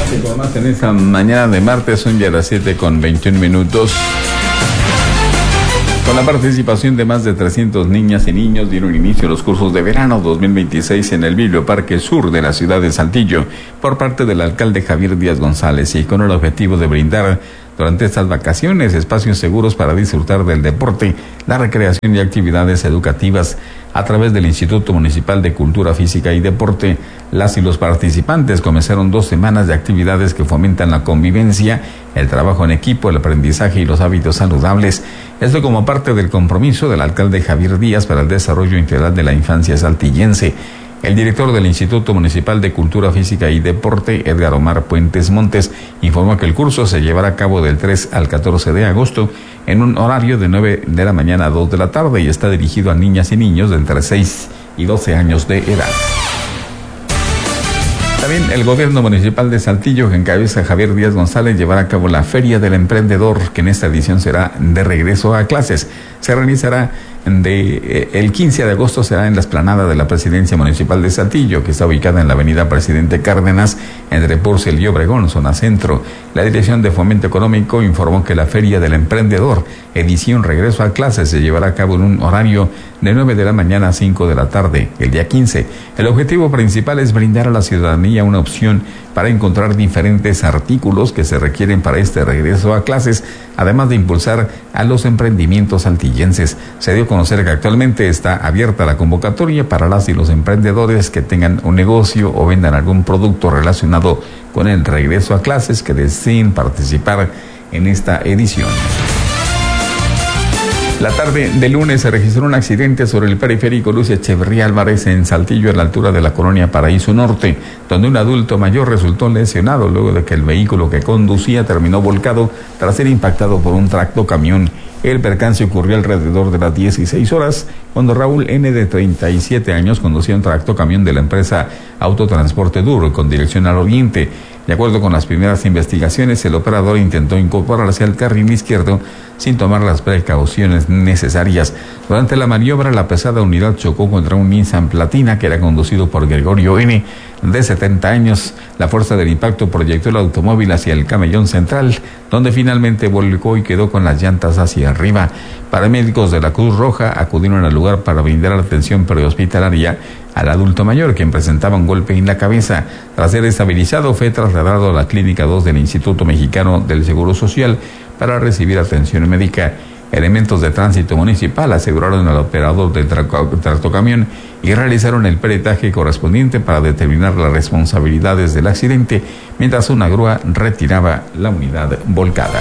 Más en esta mañana de martes, son ya las 7:21. Con la participación de más de 300 niñas y niños, dieron inicio a los cursos de verano 2026 en el Biblioparque Sur de la ciudad de Saltillo, por parte del alcalde Javier Díaz González, y con el objetivo de brindar durante estas vacaciones espacios seguros para disfrutar del deporte, la recreación y actividades educativas. A través del Instituto Municipal de Cultura Física y Deporte, las y los participantes comenzaron 2 semanas de actividades que fomentan la convivencia, el trabajo en equipo, el aprendizaje y los hábitos saludables. Esto como parte del compromiso del alcalde Javier Díaz para el desarrollo integral de la infancia saltillense. El director del Instituto Municipal de Cultura Física y Deporte, Edgar Omar Puentes Montes, informó que el curso se llevará a cabo del 3 al 14 de agosto en un horario de 9 de la mañana a 2 de la tarde y está dirigido a niñas y niños de entre 6 y 12 años de edad. También el gobierno municipal de Saltillo, que encabeza Javier Díaz González, llevará a cabo la Feria del Emprendedor, que en esta edición será de regreso a clases. Se realizará el 15 de agosto, será en la explanada de la Presidencia Municipal de Saltillo, que está ubicada en la avenida Presidente Cárdenas, entre Purcell y Obregón, zona centro. La Dirección de Fomento Económico informó que la Feria del Emprendedor, edición regreso a clases, se llevará a cabo en un horario de 9 de la mañana a 5 de la tarde, el día 15. El objetivo principal es brindar a la ciudadanía una opción para encontrar diferentes artículos que se requieren para este regreso a clases, además de impulsar a los emprendimientos saltillenses. Se dio a conocer que actualmente está abierta la convocatoria para las y los emprendedores que tengan un negocio o vendan algún producto relacionado con el regreso a clases que deseen participar en esta edición. La tarde de lunes se registró un accidente sobre el periférico Luz Echeverría Álvarez en Saltillo, a la altura de la colonia Paraíso Norte, donde un adulto mayor resultó lesionado luego de que el vehículo que conducía terminó volcado tras ser impactado por un tractocamión. El percance ocurrió alrededor de las 16 horas, cuando Raúl N., de 37 años, conducía un tractocamión de la empresa Autotransporte Duro con dirección al oriente. De acuerdo con las primeras investigaciones, el operador intentó incorporarse al carril izquierdo sin tomar las precauciones necesarias. Durante la maniobra, la pesada unidad chocó contra un Nissan Platina que era conducido por Gregorio N., de 70 años. La fuerza del impacto proyectó el automóvil hacia el camellón central, donde finalmente volcó y quedó con las llantas hacia arriba. Paramédicos de la Cruz Roja acudieron al lugar para brindar atención prehospitalaria al adulto mayor, quien presentaba un golpe en la cabeza. Tras ser estabilizado, fue trasladado a la Clínica 2 del Instituto Mexicano del Seguro Social para recibir atención médica. Elementos de tránsito municipal aseguraron al operador del tractocamión y realizaron el peritaje correspondiente para determinar las responsabilidades del accidente, mientras una grúa retiraba la unidad volcada.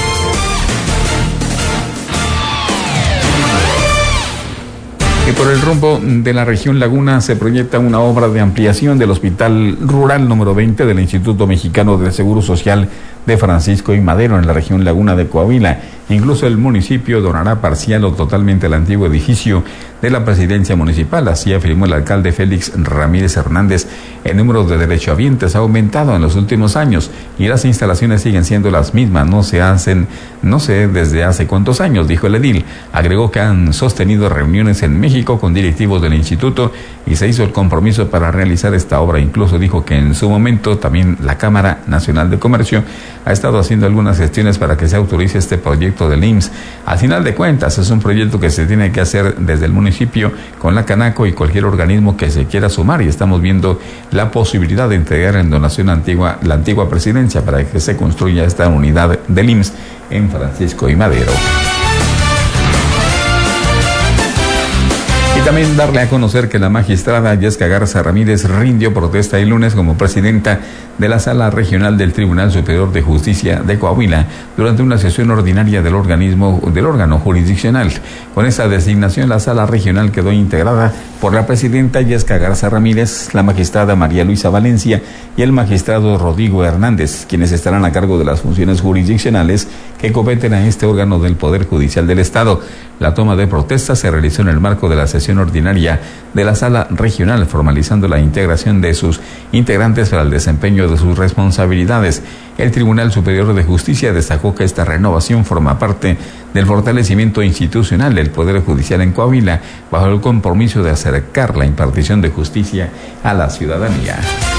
Y por el rumbo de la región Laguna se proyecta una obra de ampliación del Hospital Rural número 20 del Instituto Mexicano del Seguro Social de Francisco y Madero en la región Laguna de Coahuila. Incluso el municipio donará parcial o totalmente el antiguo edificio de la presidencia municipal, así afirmó el alcalde Félix Ramírez Hernández. El número de derechohabientes ha aumentado en los últimos años y las instalaciones siguen siendo las mismas, no sé desde hace cuántos años, dijo el edil. Agregó que han sostenido reuniones en México con directivos del instituto y se hizo el compromiso para realizar esta obra. Incluso dijo que en su momento también la Cámara Nacional de Comercio ha estado haciendo algunas gestiones para que se autorice este proyecto del IMSS. Al final de cuentas, es un proyecto que se tiene que hacer desde el municipio con la Canaco y cualquier organismo que se quiera sumar, y estamos viendo la posibilidad de entregar en donación la antigua presidencia para que se construya esta unidad del IMSS en Francisco y Madero. Y también darle a conocer que la magistrada Yesca Garza Ramírez rindió protesta el lunes como presidenta de la Sala Regional del Tribunal Superior de Justicia de Coahuila durante una sesión ordinaria del órgano jurisdiccional. Con esta designación, la Sala Regional quedó integrada por la presidenta Yesca Garza Ramírez, la magistrada María Luisa Valencia y el magistrado Rodrigo Hernández, quienes estarán a cargo de las funciones jurisdiccionales que competen a este órgano del Poder Judicial del Estado. La toma de protesta se realizó en el marco de la sesión ordinaria de la Sala Regional, formalizando la integración de sus integrantes para el desempeño de sus responsabilidades. El Tribunal Superior de Justicia destacó que esta renovación forma parte del fortalecimiento institucional del Poder Judicial en Coahuila, bajo el compromiso de acercar la impartición de justicia a la ciudadanía.